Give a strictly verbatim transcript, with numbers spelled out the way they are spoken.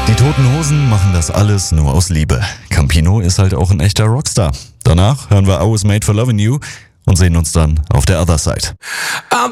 Die Toten Hosen machen das alles nur aus Liebe. Campino ist halt auch ein echter Rockstar. Danach hören wir I Was Made for Loving You und sehen uns dann auf der Other Side.